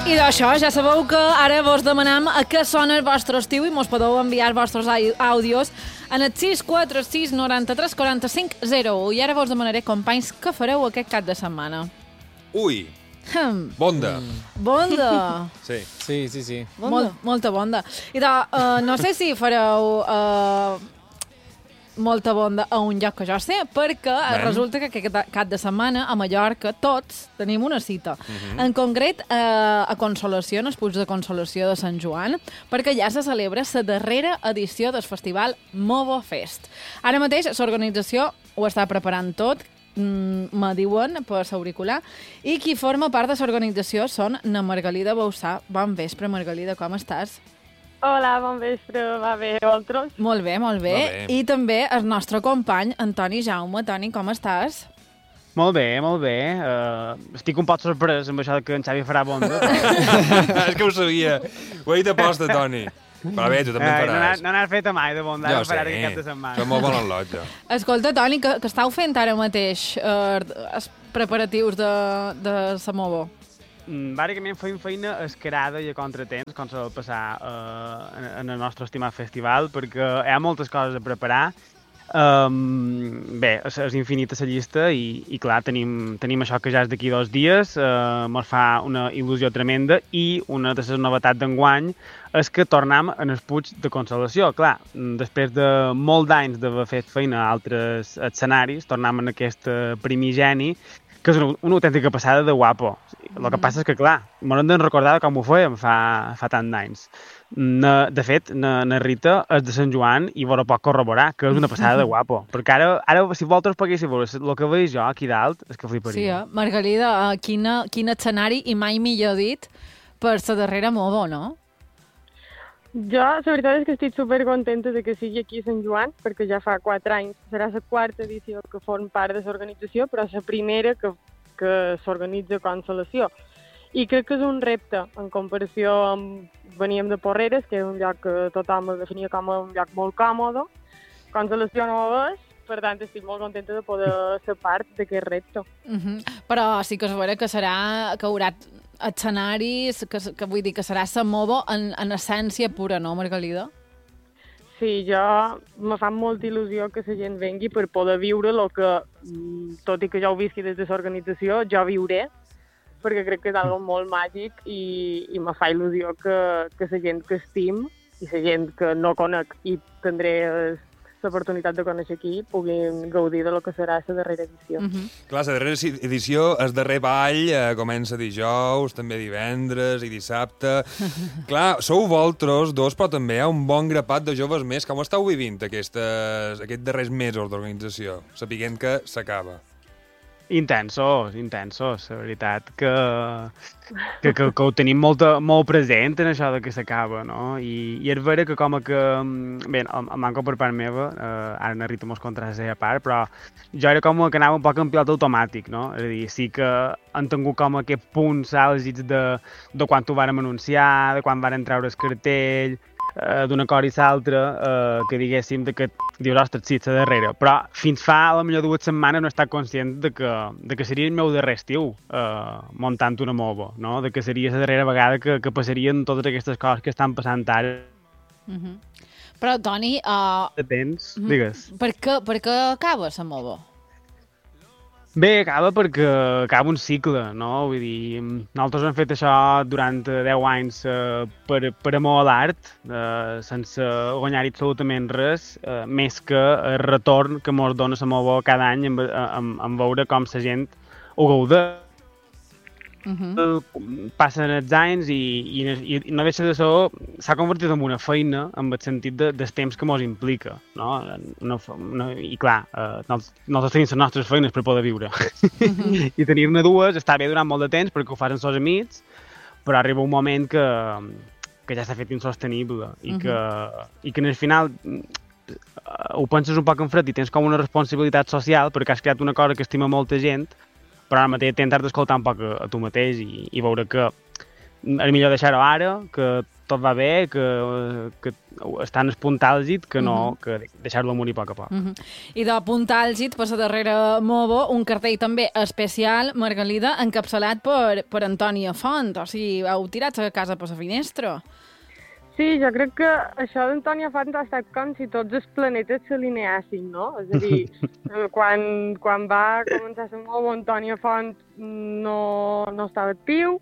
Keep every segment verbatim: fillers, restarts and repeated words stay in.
I d'això, ja sabeu que ara vos demanam a què sona el vostre estiu i mos podeu enviar els vostres àudios en el sis quatre sis noranta-tres quaranta-cinc zero u. I ara vos demanaré, companys, què fareu aquest cap de setmana? Ui, Hmm. bonda. Bonda. Sí. Sí, sí, sí. Mol, molta bonda. I de, uh, no sé si fareu uh, molta bonda a un lloc que jo sé, perquè Ben. resulta que aquest cap de setmana a Mallorca tots tenim una cita. Uh Mhm. -huh. En concret, uh, a Consolació, en el Puig de Consolació de Sant Joan, perquè ja se celebra la darrera edició del festival Movo Fest. Ara mateix l'organització ho està preparant tot, mm, me diuen per l'auricular, i qui forma part de l'organització són na Margalida Bausà. Bon vespre, Margalida, com estàs? Hola, bon vespre, va bé, vosaltres? Molt bé, molt bé. Molt bé. I també el nostre company, Antoni Jaume. Toni, com estàs? Molt bé, molt bé. Uh, estic un poc sorprès amb això que en Xavi farà bonda. És que ho sabia. Ho he dit a posta, Toni. Però bé, tu també en Eh, no n'ha faràs. no n'ha fet mai de bonda, Jo ara farà sé. aquest cap de setmana. Som molt bon al·lot, jo. Escolta, Toni, que, que estàu fent ara mateix eh, els preparatius de, de Samovo? Mm, bàsicament feim feina escarada i a contratemps, com s'ha de passar uh, en, en el nostre estimat festival, perquè hi ha moltes coses a preparar. Um, bé, és, és infinita la llista i, i clar, tenim, tenim això que ja és d'aquí dos dies, uh, mos fa una il·lusió tremenda i una de les novetats d'enguany és que tornem en el Puig de Consolació. Clar, després de molt d'anys d'haver fet feina a altres escenaris, tornem en aquest eh, primigeni, que és una, una autèntica passada de guapo. El que passa és que, clar, m'haurem de recordar com ho fèiem fa, fa tant d'anys. Na, de fet, na, na Rita és de Sant Joan i vos ho pot corroborar, que és una passada de guapo. Perquè ara, ara si vosaltres poguéssiu veure el que veig jo aquí dalt, és que fliparia. Sí, eh? Margalida, uh, quina, quin escenari, i mai millor dit, per la darrera Movo, no? Jo, la veritat és que estic supercontenta de que sigui aquí a Sant Joan, perquè ja fa quatre anys, serà la quarta edició que form part de l'organització, però la primera que, que s'organitza a Consolació. I crec que és un repte, en comparació amb... Veníem de Porreres, que és un lloc que tothom el definia com un lloc molt còmode. Consolació no ho és, per tant estic molt contenta de poder ser part d'aquest repte. Uh -huh. Però sí que és vera que serà, que haurà escenaris, que, que vull dir que serà Samovo en, en essència pura, no, Margalida? Sí, jo me fa molta il·lusió que la gent vengui per poder viure el que, tot i que jo ho visqui des de l'organització, jo viuré, perquè crec que és algo molt màgic i, i me fa il·lusió que, que la gent que estim i la gent que no conec i tindré l'oportunitat de conèixer aquí puguin gaudir de lo que serà la darrera edició. Uh -huh. Clar, la darrera edició, el darrer ball, eh, comença dijous, també divendres i dissabte. Clar, sou vosaltres dos, però també hi ha un bon grapat de joves més. Com estàu vivint aquestes, aquests darrers mesos d'organització, sapiguent que s'acaba? Intensos, intensos, la veritat que, que, que, que ho tenim molt, molt present en això de que s'acaba, no? I, i és vera que com a que... Bé, el, el manco per part meva, eh, ara na Rita mos contrasta a part, però jo era com que anava un poc en pilot automàtic, no? És a dir, sí que han tingut com aquests punts àlgids de, de quan ho vàrem anunciar, de quan varen treure el cartell, eh, d'una cosa i l'altra, eh, que diguéssim de que dius, ostres, sí, la darrera. Però fins fa, a la millor dues setmanes, no he estat conscient de que, de que seria el meu darrer estiu eh, muntant una Movo, no? De que seria la darrera vegada que, que passarien totes aquestes coses que estan passant ara. Uh -huh. Però, Toni, uh, Depens, uh -huh. digues. per què, per què acaba Samovo? Bé, acaba perquè acaba un cicle, no? Vull dir, nosaltres hem fet això durant deu anys eh, per, per amor a l'art, eh, sense guanyar-hi absolutament res, eh, més que el retorn que mos dona Samovo cada any en, en, en veure com la gent ho gaudeix. Uh -huh. Passen els anys i, i, i no deixa de ser... S'ha convertit en una feina en el sentit de, del temps que mos implica, no? Una, una, I clar, eh, nosaltres tenim les nostres feines per poder viure. Uh -huh. I tenir-ne dues està bé durant molt de temps perquè ho fan els seus amics, però arriba un moment que, que ja s'ha fet insostenible i, uh -huh. que, i que en el final ho penses un poc en fred i tens com una responsabilitat social perquè has creat una cosa que estima molta gent, però ara mateix t'has d'escoltar un poc a, a tu mateix i, i veure que és millor deixar-ho ara, que tot va bé, que, que està en el punt àlgid, que no, Mhm. que deixar-lo morir a poc a poc. Uh -huh. I de punt àlgid passa darrere Movo un cartell també especial, Margalida, encapçalat per, per Antònia Font. O sigui, heu tirat a casa per la finestra. Sí, jo crec que això d'Antònia Font ha estat com si tots els planetes s'alineassin, no? És a dir, quan, quan va començar a ser Movo, Antònia Font no, no estava actiu,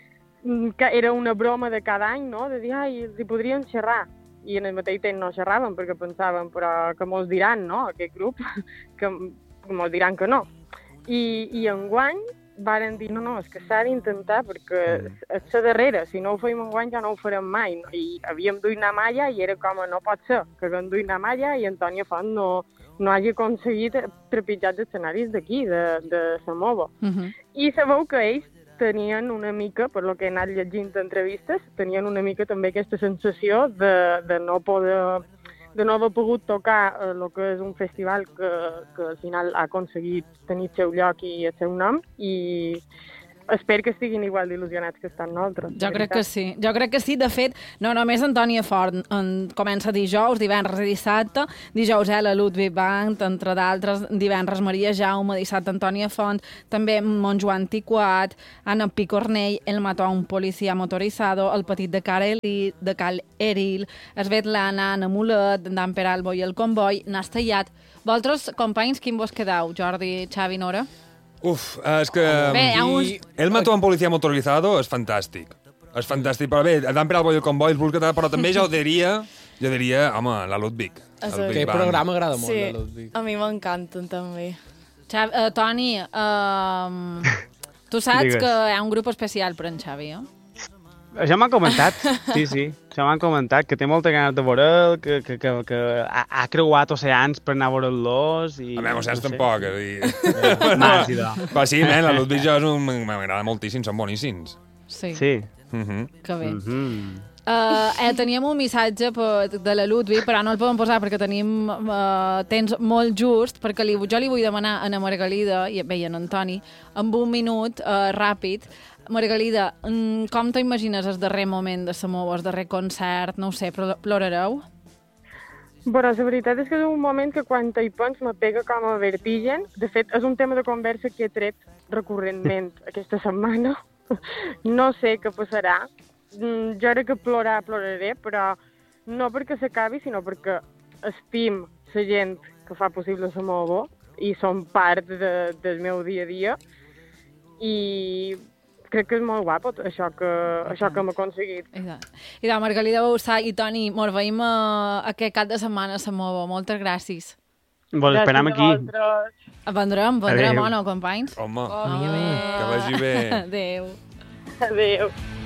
que era una broma de cada any, no? De dir, ai, els hi podríem xerrar. I en el mateix temps no xerraven perquè pensaven, però que molts diran, no?, aquest grup, que, que molts diran que no. I, i enguany varen dir, no, no, és que s'ha d'intentar perquè és la darrera, si no ho fèiem enguany ja no ho farem mai. No? I havíem duit anar a Malla i era com, no pot ser, que haguem duit anar a Malla i Antònia Font no, no hagi aconseguit trepitjar els escenaris d'aquí, de, de Samovo. Uh -huh. I sabeu que ells tenien una mica, per lo que he anat llegint entrevistes, tenien una mica també aquesta sensació de, de no poder, de no haver pogut tocar el eh, que és un festival que, que al final ha aconseguit tenir el seu lloc i el seu nom, i espero que estiguin igual d'il·lusionats que estan nosaltres. Jo crec que sí. Jo crec que sí. De fet, no només Antònia Font en, comença dijous, divendres i dissabte. Dijous, eh, la Ludwig Band, entre d'altres, divendres Maria Jaume, dissabte Antònia Font, també Montjoan Tiquat, Anna Picornell, El mató a un policia motorizado, El petit de Cal Eril, de Cal Eril, Svetlana, Anna Mulet, Dan Peralbo i El Comboi, Nastellat. Vosaltres, companys, quin vos quedau? Jordi, Xavi, Nora? Uf, és que... Bé, hi ha uns... El mató en policia motorizado és fantàstic. És fantàstic, però bé, Dan Peralbo i El Comboi, els Bulls Català, però també jo diria, jo diria, home, la Ludwig. El Aquell programa agrada molt, sí, la Ludwig. A mi m'encanten, també. Xavi, uh, Toni, uh, tu saps Digues. que hi ha un grup especial per en Xavi, eh? Això m'han comentat, sí, sí. Això m'han comentat, que té molta ganes de veure'l, que, que, que, que ha, ha creuat oceans per anar a veure'l-los. I, A veure, oceans no sé. tampoc. És a dir... Mà, sí, no. Però sí, nen, la Ludwig jo és un... m'agrada moltíssim, són boníssims. Sí, Sí. Uh -huh. que bé. Mm -hmm. Uh, eh, teníem un missatge per, de la Ludwig, però no el podem posar perquè tenim uh, temps molt just, perquè li, jo li vull demanar a na Margalida, i bé, i a en Antoni, amb un minut uh, ràpid. Margalida, mm, com t'imagines el darrer moment de Samoa, el darrer concert, no ho sé, però plorareu? Però la veritat és que és un moment que quan hi pens me pega com a vertigen. De fet, és un tema de conversa que he tret recurrentment aquesta setmana. No sé què passarà. Jo crec que plorar, ploraré, però no perquè s'acabi, sinó perquè estim la gent que fa possible Samoa i són part de, del meu dia a dia. I crec que és molt guapo això que, això que hem aconseguit. I de, i de Margalida Boussà i Toni, mos veiem uh, aquest cap de setmana a Samoa. Moltes gràcies. Vos esperam Gràcies a aquí. vosaltres. Vendrem, vendrem, Adéu. o no, companys? Home, Oh, que vagi bé. Adéu. Adéu.